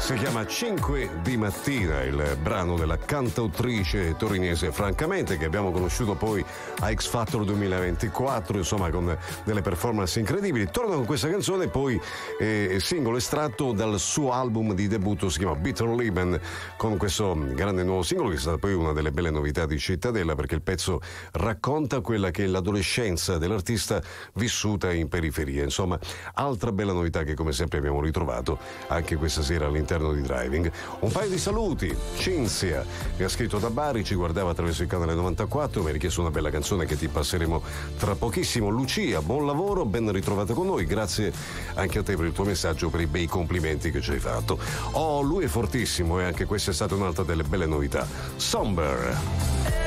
Si chiama 5 di mattina, il brano della cantautrice torinese Francamente, che abbiamo conosciuto poi a X Factor 2024, insomma, con delle performance incredibili. Torna con questa canzone, poi singolo estratto dal suo album di debutto, si chiama Bitter Leben, con questo grande nuovo singolo che è stata poi una delle belle novità di Cittadella, perché il pezzo racconta quella che è l'adolescenza dell'artista vissuta in periferia. Insomma, altra bella novità che come sempre abbiamo ritrovato anche questa sera all'interno di Driving. Un paio di saluti. Cinzia mi ha scritto da Bari, ci guardava attraverso il canale 94, mi ha richiesto una bella canzone che ti passeremo tra pochissimo. Lucia, buon lavoro, ben ritrovata con noi, grazie anche a te per il tuo messaggio, per i bei complimenti che ci hai fatto. Lui è fortissimo e anche questa è stata un'altra delle belle novità. Somber.